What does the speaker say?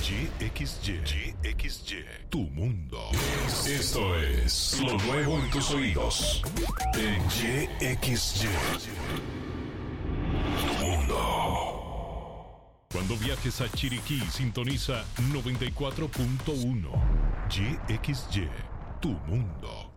YXY, tu mundo. Esto es lo nuevo en tus oídos. En YXY, tu mundo. Cuando viajes a Chiriquí, sintoniza 94.1. YXY, tu mundo.